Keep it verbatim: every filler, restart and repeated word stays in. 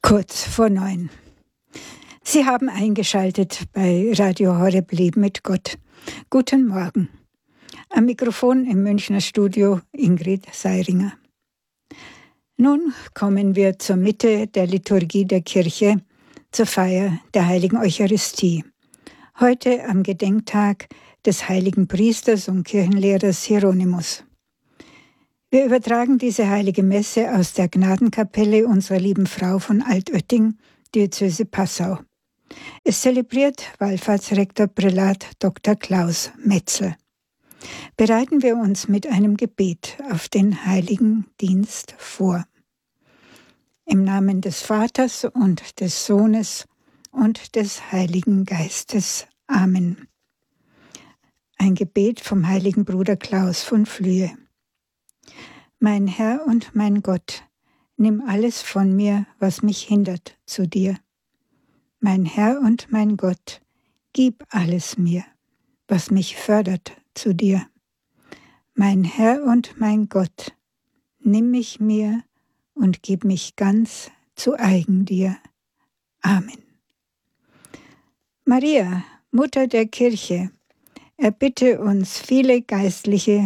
Kurz vor neun. Sie haben eingeschaltet bei Radio Horeb Leben mit Gott. Guten Morgen. Am Mikrofon im Münchner Studio Ingrid Seiringer. Nun kommen wir zur Mitte der Liturgie der Kirche, zur Feier der Heiligen Eucharistie. Heute am Gedenktag des heiligen Priesters und Kirchenlehrers Hieronymus. Wir übertragen diese heilige Messe aus der Gnadenkapelle unserer lieben Frau von Altötting, Diözese Passau. Es zelebriert Wallfahrtsrektor Prälat Doktor Klaus Metzel. Bereiten wir uns mit einem Gebet auf den heiligen Dienst vor. Im Namen des Vaters und des Sohnes und des Heiligen Geistes. Amen. Ein Gebet vom heiligen Bruder Klaus von Flühe. Mein Herr und mein Gott, nimm alles von mir, was mich hindert, zu dir. Mein Herr und mein Gott, gib alles mir, was mich fördert, zu dir. Mein Herr und mein Gott, nimm mich mir und gib mich ganz zu eigen dir. Amen. Maria, Mutter der Kirche, erbitte uns viele Geistliche